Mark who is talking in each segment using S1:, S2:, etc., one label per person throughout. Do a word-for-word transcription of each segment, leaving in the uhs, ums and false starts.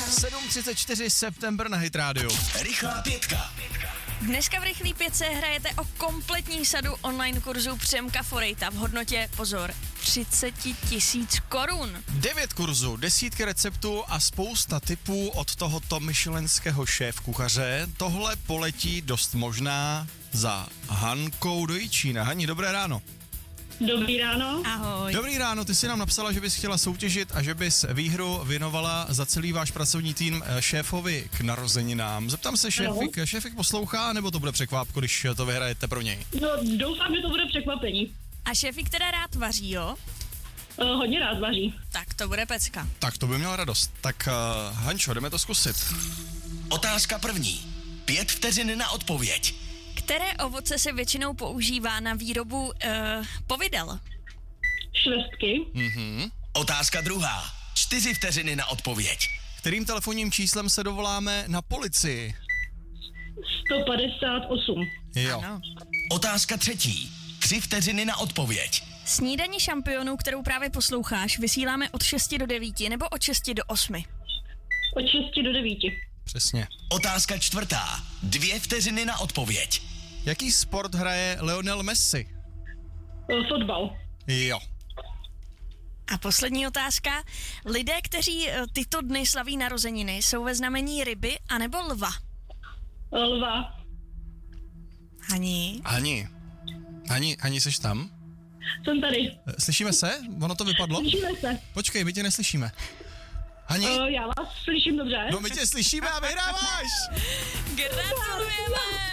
S1: sedm třicet čtyři september na Hit Radio.
S2: Rychlá pětka.
S3: Dneska v Rychlý pětce hrajete o kompletní sadu online kurzů Přemka Forejta v hodnotě, pozor, třicet tisíc korun.
S1: Devět kurzů, desítky receptů a spousta tipů od tohoto michelinského šéf-kuchaře. Tohle poletí dost možná za Hankou do Jičína. Hani, dobré ráno.
S4: Dobrý ráno.
S3: Ahoj.
S1: Dobrý ráno, ty si nám napsala, že bys chtěla soutěžit a že bys výhru věnovala za celý váš pracovní tým šéfovi k narozeninám. Zeptám se, šéfik, šéfik poslouchá, nebo to bude překvápko, když to vyhrajete pro něj?
S4: No, doufám, že to bude překvapení.
S3: A šéfik teda rád vaří, jo?
S4: Uh, hodně rád vaří.
S3: Tak to bude pecka.
S1: Tak to by měl radost. Tak uh, Hančo, jdeme to zkusit.
S2: Otázka první. Pět vteřin na odpověď.
S3: Které ovoce se většinou používá na výrobu uh, povidel?
S4: Švestky.
S1: Mhm.
S2: Otázka druhá. Čtyři vteřiny na odpověď.
S1: Kterým telefonním číslem se dovoláme na policii?
S4: sto padesát osm.
S1: Jo.
S3: Ano.
S2: Otázka třetí. Tři vteřiny na odpověď.
S3: Snídaní šampionů, kterou právě posloucháš, vysíláme od šesti do devíti nebo od šesti do osmi?
S4: Od šesti do devíti.
S1: Přesně.
S2: Otázka čtvrtá. Dvě vteřiny na odpověď.
S1: Jaký sport hraje Lionel Messi?
S4: Uh, fotbal.
S1: Jo.
S3: A poslední otázka. Lidé, kteří eh, tyto dny slaví narozeniny, jsou ve znamení ryby anebo lva?
S4: Uh, lva.
S3: Hani.
S1: Hani. Hani, Hani, seš tam?
S4: Jsem tady.
S1: Slyšíme se? Ono to vypadlo?
S4: Slyšíme se.
S1: Počkej, my tě neslyšíme. Hani?
S4: Uh, já vás slyším dobře.
S1: No my tě slyšíme a vyhráváš!
S3: Gratulujeme!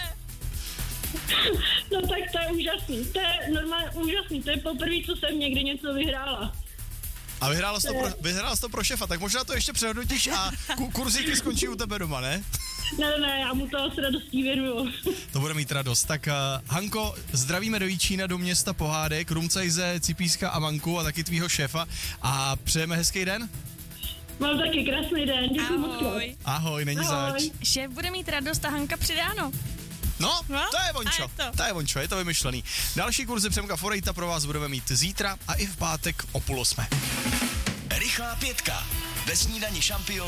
S4: No tak to je úžasný. To je normálně úžasný. To je poprvé, co jsem někdy něco vyhrála.
S1: A vyhrála jsi to, pro, vyhrála jsi to pro šefa, tak možná to ještě přehodnotíš a ku, kurzy ti skončí u tebe doma, ne?
S4: Ne, ne, ne, já mu to s radostí věnuju.
S1: To bude mít radost. Tak uh, Hanko, zdravíme do Jičína, do města Pohádek, Rumcajze, Cipíska a Manku a taky tvýho šéfa a přejeme hezký den.
S4: Mám taky krásný den, děkuji moc.
S3: Ahoj.
S1: Ahoj, není
S4: Ahoj.
S1: zač.
S3: Šéf bude mít radost a Hanka přidáno.
S1: No,
S3: No,
S1: to je vončo,
S3: a je to.
S1: to je vončo, je to vymyšlený. Další kurzy Přemka Forejta pro vás budeme mít zítra a i v pátek o půl osmé.
S2: Rychlá pětka. Ve snídani šampion.